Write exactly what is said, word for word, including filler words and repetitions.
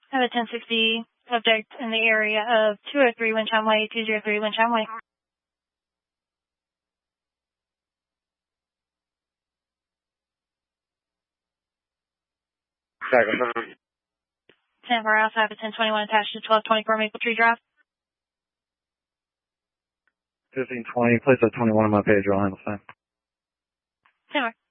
I have a ten sixty subject in the area of two oh three Wind Chime Way, two oh three Wind Chime Way. Second. ten four, I also have a ten twenty-one attached to twelve twenty-four Maple Tree Drive. fifteen twenty, place at twenty-one on my page, I'll handle same. ten four.